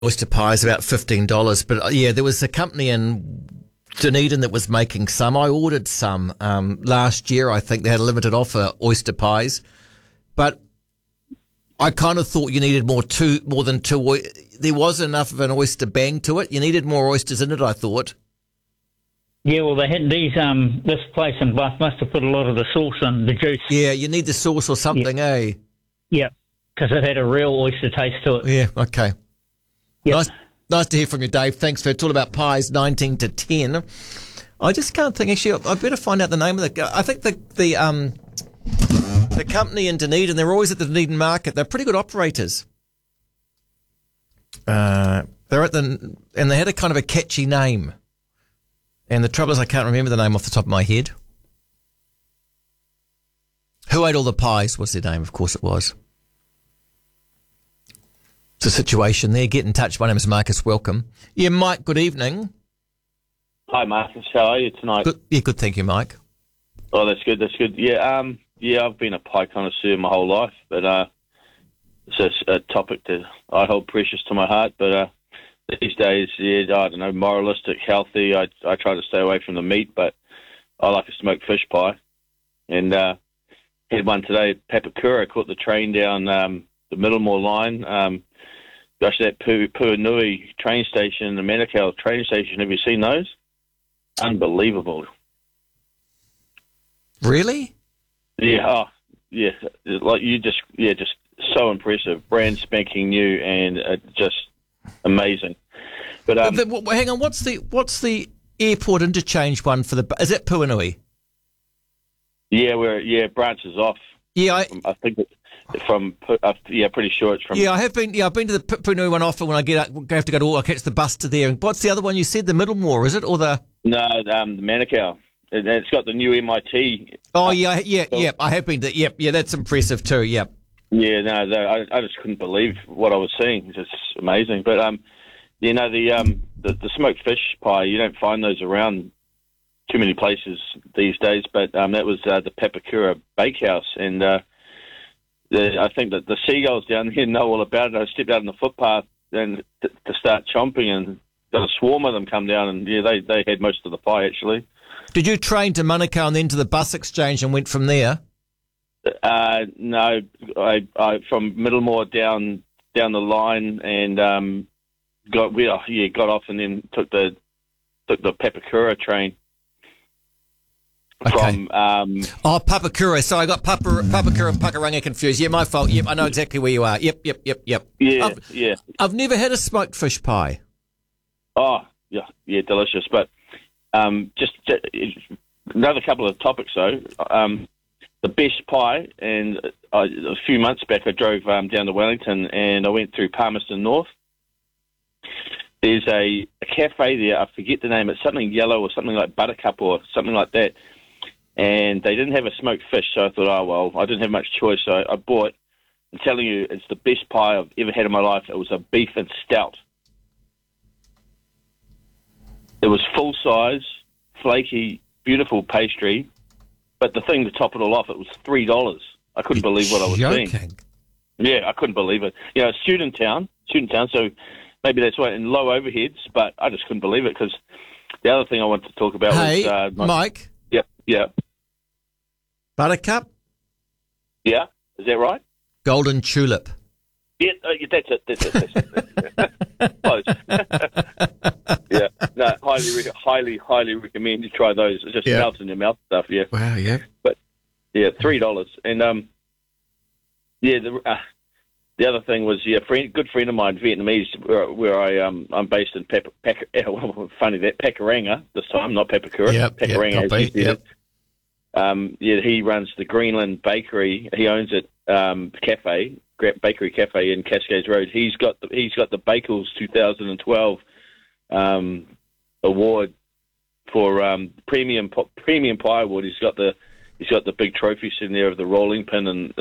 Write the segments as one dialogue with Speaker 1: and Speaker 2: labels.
Speaker 1: oyster pie is about $15. But yeah, there was a company in Dunedin that was making some. I ordered some last year. I think they had a limited offer oyster pies, but I kind of thought you needed more than two. There was enough of an oyster bang to it. You needed more oysters in it, I thought.
Speaker 2: Yeah, well, they had these. This place in Bath must have put a lot of the sauce in the juice.
Speaker 1: Yeah, you need the sauce or something, eh?
Speaker 2: Yeah, because it had a real oyster taste to it.
Speaker 1: Yeah, okay.
Speaker 2: Yep.
Speaker 1: Nice to hear from you, Dave. Thanks for it. It's all about pies, 19 to 10. I just can't think. Actually, I better find out the name of the. I think the company in Dunedin. They're always at the Dunedin market. They're pretty good operators. They're at and they had a kind of a catchy name. And the trouble is, I can't remember the name off the top of my head. Who Ate All the Pies was their name. Of course, it was. It's a situation there. Get in touch. My name is Marcus. Welcome. Yeah, Mike, good evening.
Speaker 3: Hi, Marcus. How are you tonight?
Speaker 1: Good. Thank you, Mike.
Speaker 3: Oh, that's good. Yeah, I've been a pie connoisseur my whole life, but it's a topic that I hold precious to my heart. But these days, yeah, I don't know, moralistic, healthy. I try to stay away from the meat, but I like a smoked fish pie. And had one today at Papakura. Caught the train down the Middlemore line. Gosh, that Puanui train station, the Manukau train station, have you seen those? Unbelievable.
Speaker 1: Really?
Speaker 3: Yeah, yeah. Like just so impressive. Brand spanking new and just amazing. But
Speaker 1: hang on, what's the airport interchange one for the? Is it Puanui?
Speaker 3: Yeah, branches off.
Speaker 1: Yeah,
Speaker 3: I think pretty sure it's from.
Speaker 1: Yeah, I've been to the Puanui one often when I have to go to. I catch the bus to there. And what's the other one you said? The Middlemore, is it, or the?
Speaker 3: No, the Manukau. It's got the new MIT.
Speaker 1: Oh yeah. I have been to. Yep, yeah, that's impressive too. Yep.
Speaker 3: Yeah, no, I just couldn't believe what I was seeing. It's just amazing. But the smoked fish pie, you don't find those around too many places these days. But that was the Papakura Bakehouse, and I think that the seagulls down here know all about it. I stepped out on the footpath and to start chomping, and got a swarm of them come down, and yeah, they had most of the pie actually.
Speaker 1: Did you train to Manukau and then to the bus exchange and went from there?
Speaker 3: No, I from Middlemore down the line and got off and then took the Papakura train.
Speaker 1: Okay.
Speaker 3: From
Speaker 1: Papakura. So I got Papakura and Pakuranga confused. Yeah, my fault. Yep, I know exactly where you are. Yep.
Speaker 3: Yeah.
Speaker 1: I've never had a smoked fish pie.
Speaker 3: Oh, yeah, delicious. But just another couple of topics though. The best pie, and a few months back I drove down to Wellington and I went through Palmerston North. There's a cafe there, I forget the name, it's something yellow or something like Buttercup or something like that. And they didn't have a smoked fish, so I thought, oh, well, I didn't have much choice, so I bought, I'm telling you, it's the best pie I've ever had in my life. It was a beef and stout. It was full size, flaky, beautiful pastry. But the thing to top it all off, it was $3. I couldn't believe what I was seeing. Yeah, I couldn't believe it. You know, student town, so maybe that's why, and low overheads, but I just couldn't believe it because the other thing I wanted to talk about was...
Speaker 1: Mike?
Speaker 3: Yeah.
Speaker 1: Buttercup?
Speaker 3: Yeah, is that right?
Speaker 1: Golden Tulip.
Speaker 3: Yeah, that's it. Close. Yeah, no, highly recommend you try those. It's just melts in your mouth stuff. Yeah.
Speaker 1: Wow. Yeah.
Speaker 3: But yeah, $3, and the other thing was good friend of mine, Vietnamese, where I'm based in Pakuranga this time, not Papakura. Pakuranga. He runs the Greenland Bakery. He owns it. Bakery Cafe in Cascades Road. He's got the Bakels 2012 award for premium pie award. He's got the big trophy sitting there of the rolling pin and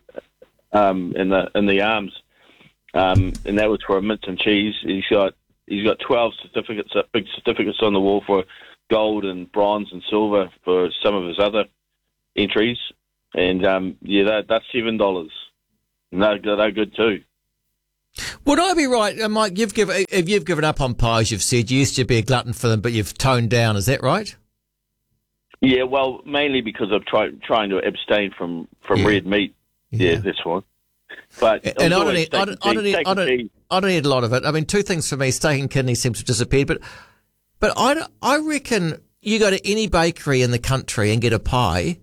Speaker 3: the arms, and that was for a mint and cheese. He's got 12 certificates, big certificates on the wall for gold and bronze and silver for some of his other entries, and that's $7. No, they're good too.
Speaker 1: Would I be right, Mike? If you've given up on pies, you've said you used to be a glutton for them, but you've toned down. Is that right?
Speaker 3: Yeah, well, mainly because I'm trying to abstain from red meat. Yeah, that's why. But
Speaker 1: and I don't eat a lot of it. I mean, two things for me: steak and kidney seems to have disappeared. But I reckon you go to any bakery in the country and get a pie,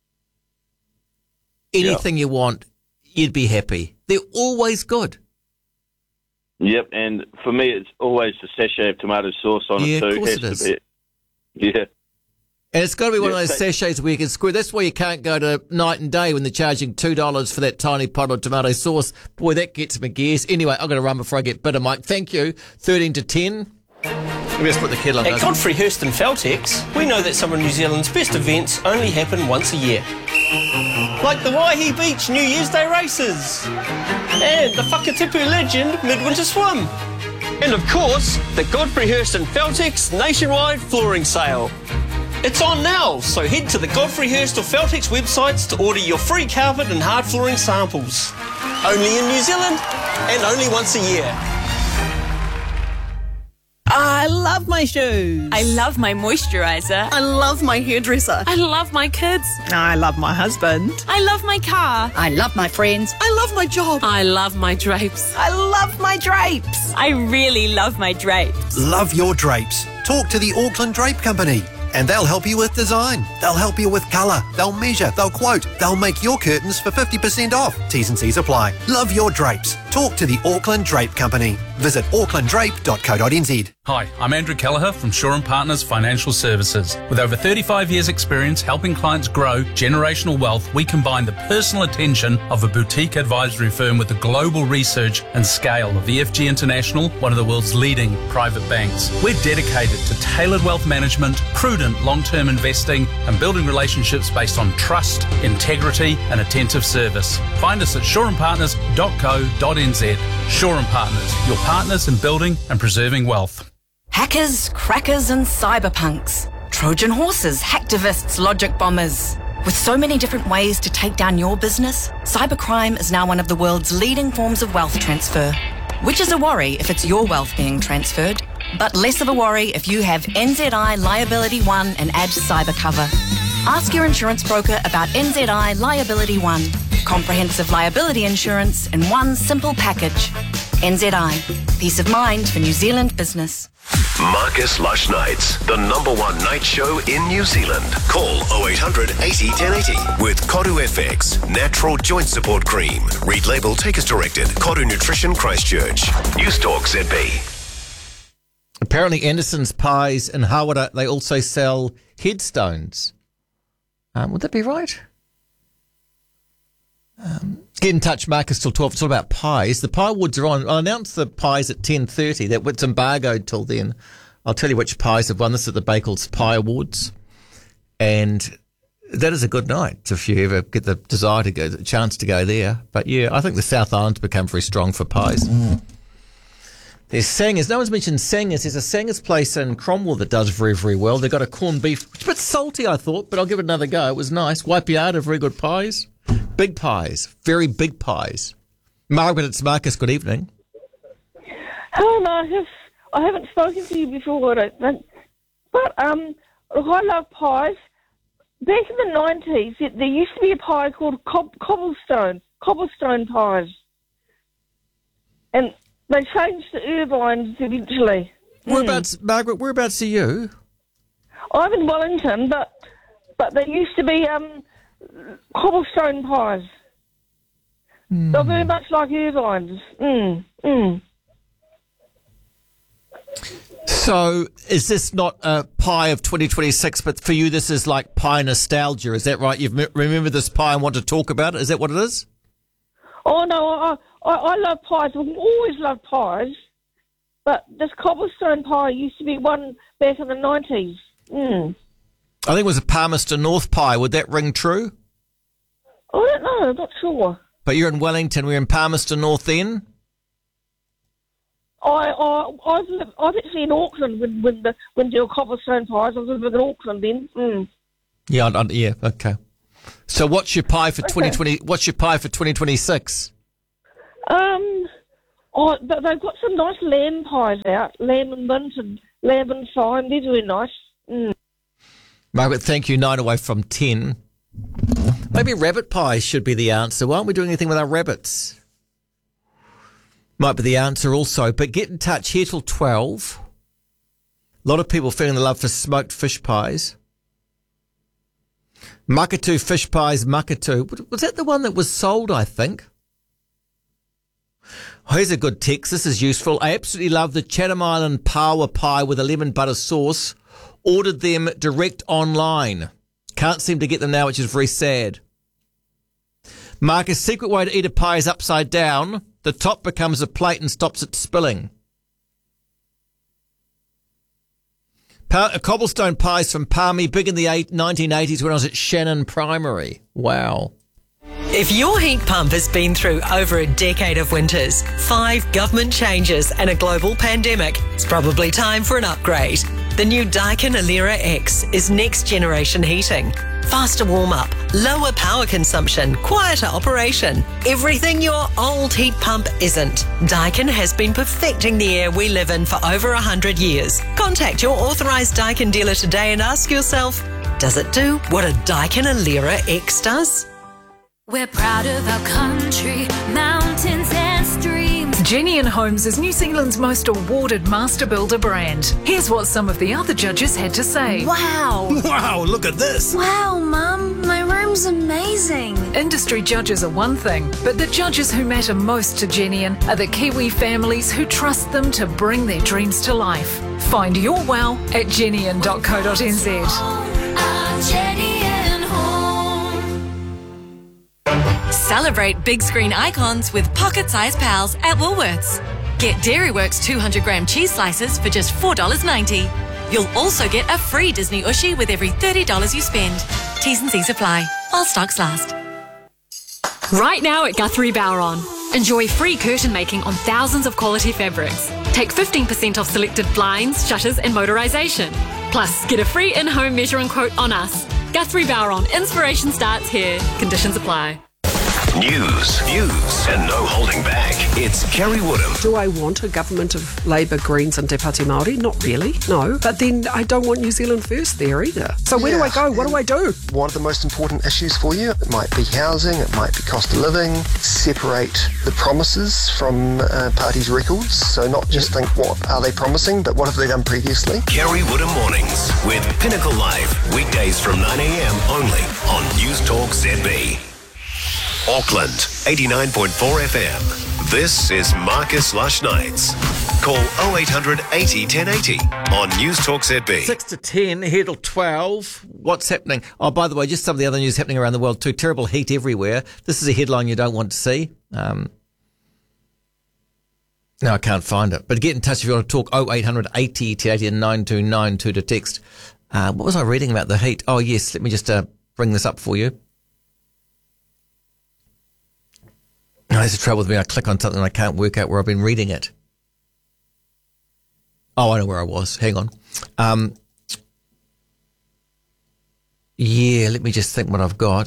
Speaker 1: anything you want, you'd be happy. They're always good.
Speaker 3: Yep, and for me, it's always the sachet of tomato sauce on it too.
Speaker 1: Of course it is.
Speaker 3: Yeah.
Speaker 1: And it's got to be one of those sachets where you can squeeze. That's why you can't go to Night and Day when they're charging $2 for that tiny pot of tomato sauce. Boy, that gets me gears. Anyway, I've got to run before I get bitter, Mike. Thank you. 13 to 10. Let me just put the kettle on.
Speaker 4: At Godfrey Hirst and Feltex, we know that some of New Zealand's best events only happen once a year. Like the Waihi Beach New Year's Day races. And the Whakatipu Legend Midwinter Swim. And of course, the Godfrey Hirst and Feltex nationwide flooring sale. It's on now, so head to the Godfrey Hirst or Feltex websites to order your free carpet and hard flooring samples. Only in New Zealand and only once a year.
Speaker 5: I love my shoes.
Speaker 6: I love my moisturiser.
Speaker 5: I love my hairdresser.
Speaker 6: I love my kids.
Speaker 5: I love my husband.
Speaker 6: I love my car.
Speaker 5: I love my friends. I love my job.
Speaker 6: I love my drapes.
Speaker 5: I love my drapes.
Speaker 6: I really love my drapes.
Speaker 7: Love your drapes. Talk to the Auckland Drape Company. And they'll help you with design. They'll help you with colour. They'll measure. They'll quote. They'll make your curtains for 50% off. T's and C's apply. Love your drapes. Talk to the Auckland Drape Company. Visit aucklanddrape.co.nz.
Speaker 8: Hi, I'm Andrew Kelleher from Shaw & Partners Financial Services. With over 35 years' experience helping clients grow generational wealth, we combine the personal attention of a boutique advisory firm with the global research and scale of EFG International, one of the world's leading private banks. We're dedicated to tailored wealth management, prudent long-term investing, and building relationships based on trust, integrity, and attentive service. Find us at shawandpartners.co.nz. Shaw & Partners, your partners in building and preserving wealth.
Speaker 9: Hackers, crackers and cyberpunks. Trojan horses, hacktivists, logic bombers. With so many different ways to take down your business, cybercrime is now one of the world's leading forms of wealth transfer. Which is a worry if it's your wealth being transferred, but less of a worry if you have NZI Liability One and add cyber cover. Ask your insurance broker about NZI Liability One. Comprehensive liability insurance in one simple package. NZI. Peace of mind for New Zealand business.
Speaker 10: Marcus Lush Nights, the #1 night show in New Zealand. Call 0800 80 1080 with Koru FX, natural joint support cream. Read label, take as directed. Koru Nutrition Christchurch. Newstalk ZB.
Speaker 1: Apparently Anderson's Pies in Hawera, they also sell headstones. Would that be right? Get in touch, Marcus, till 12. It's all about pies. The Pie Awards are on. I'll announce the pies at 10:30. It's embargoed till then. I'll tell you which pies have won. This at the Bakels Pie Awards. And that is a good night if you ever get the desire to go, the chance to go there. But yeah, I think the South Island's become very strong for pies. There's Sangers. No one's mentioned Sangers. There's a Sangers place in Cromwell that does very, very well. They've got a corned beef. It's a bit salty, I thought, but I'll give it another go. It was nice. Waipiata, very good pies. Big pies. Very big pies. Margaret, it's Marcus. Good evening.
Speaker 11: Hello, Marcus. I haven't spoken to you before, I don't think. But I love pies. Back in the 90s, there used to be a pie called cobblestone pies. And they changed to Irvines eventually.
Speaker 1: Whereabouts, Margaret, whereabouts are you?
Speaker 11: I'm in Wellington, but there used to be cobblestone pies. They're very much like Irvines.
Speaker 1: So is this not a pie of 2026, but for you this is like pie nostalgia, is that right? You've remember this pie and want to talk about it? Is that what it is?
Speaker 11: Oh, no, I love pies. I've always loved pies. But this cobblestone pie used to be one back in the 90s.
Speaker 1: I think it was a Palmerston North pie. Would that ring true?
Speaker 11: I don't know. I'm not sure.
Speaker 1: But you're in Wellington. We're in Palmerston North then?
Speaker 11: I've actually in Auckland when there were cobblestone pies. I was living in Auckland then.
Speaker 1: Yeah, okay. So what's your pie for 2020? What's your pie for 2026?
Speaker 11: Oh, but they've got some nice lamb pies out. Lamb and mint and lamb and thyme. They're very nice.
Speaker 1: Margaret, thank you. 9 away from 10. Maybe rabbit pie should be the answer. Why aren't we doing anything with our rabbits? Might be the answer also. But get in touch here till 12. A lot of people feeling the love for smoked fish pies. Makatu fish pies, Makatu. Was that the one that was sold, I think? Oh, here's a good text. This is useful. I absolutely love the Chatham Island Power Pie with a lemon butter sauce. Ordered them direct online. Can't seem to get them now, which is very sad. Marcus, secret way to eat a pie is upside down. The top becomes a plate and stops it spilling. Cobblestone pies from Palmy, big in the 1980s when I was at Shannon Primary. Wow.
Speaker 12: If your heat pump has been through over a decade of winters, 5 government changes and a global pandemic, it's probably time for an upgrade. The new Daikin Alera X is next generation heating. Faster warm-up, lower power consumption, quieter operation. Everything your old heat pump isn't. Daikin has been perfecting the air we live in for over 100 years. Contact your authorised Daikin dealer today and ask yourself, does it do what a Daikin Alera X does?
Speaker 13: We're proud of our country, mountains and streams.
Speaker 14: Genian Homes is New Zealand's most awarded master builder brand. Here's what some of the other judges had to say.
Speaker 13: Wow!
Speaker 15: Wow, look at this!
Speaker 13: Wow, Mum, my room's amazing.
Speaker 14: Industry judges are one thing, but the judges who matter most to Genian are the Kiwi families who trust them to bring their dreams to life. Find your wow at genian.co.nz.
Speaker 16: Celebrate big screen icons with pocket-sized pals at Woolworths. Get Dairyworks 200-gram cheese slices for just $4.90. You'll also get a free Disney Ushi with every $30 you spend. T's and C's apply, while stocks last.
Speaker 17: Right now at Guthrie Bowron, enjoy free curtain making on thousands of quality fabrics. Take 15% off selected blinds, shutters and motorisation. Plus, get a free in-home measuring quote on us. Guthrie Bowron, inspiration starts here. Conditions apply.
Speaker 10: News, views, and no holding back. It's Kerry Woodham.
Speaker 18: Do I want a government of Labour, Greens and Te Pāti Māori? Not really, no. But then I don't want New Zealand First there either. So where do I go? What do I do?
Speaker 19: What are the most important issues for you? It might be housing, it might be cost of living. Separate the promises from parties' records. So not just think what are they promising, but what have they done previously?
Speaker 10: Kerry Woodham Mornings with Pinnacle Live. Weekdays from 9 a.m. only on News Talk ZB. Auckland, 89.4 FM. This is Marcus Lush Nights. Call 0800 80 1080 on News Talk ZB.
Speaker 1: 6 to 10, here till 12. What's happening? Oh, by the way, just some of the other news happening around the world too. Terrible heat everywhere. This is a headline you don't want to see. No, I can't find it. But get in touch if you want to talk. 0800 80 1080 and 9292 to text. What was I reading about the heat? Oh, yes. Let me just bring this up for you. There's the trouble with me. I click on something and I can't work out where I've been reading it. Oh, I know where I was. Hang on. Let me just think what I've got.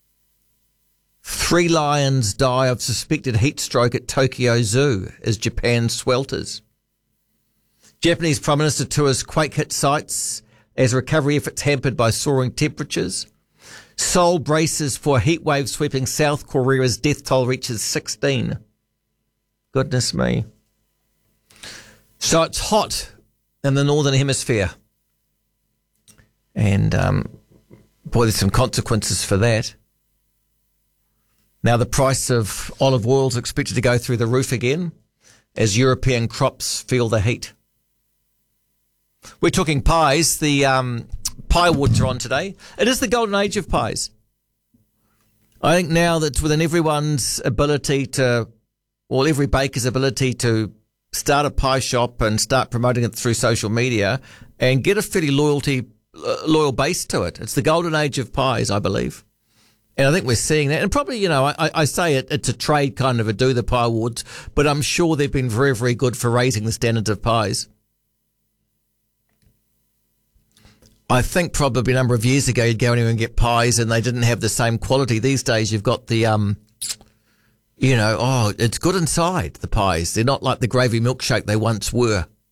Speaker 1: 3 lions die of suspected heat stroke at Tokyo Zoo as Japan swelters. Japanese Prime Minister tours quake-hit sites as recovery efforts hampered by soaring temperatures. Seoul braces for heat wave sweeping South Korea as death toll reaches 16. Goodness me. So it's hot in the Northern Hemisphere. And, boy, there's some consequences for that. Now the price of olive oil is expected to go through the roof again as European crops feel the heat. We're talking pies. The Pie Awards are on today. It is the golden age of pies. I think now that's within everyone's ability to, well, every baker's ability to start a pie shop and start promoting it through social media and get a fairly loyal base to it. It's the golden age of pies, I believe. And I think we're seeing that. And probably, you know, I say it's a trade kind of a do the Pie Awards, but I'm sure they've been very, very good for raising the standards of pies. I think probably a number of years ago you'd go anywhere and get pies and they didn't have the same quality. These days you've got the it's good inside, the pies. They're not like the gravy milkshake they once were.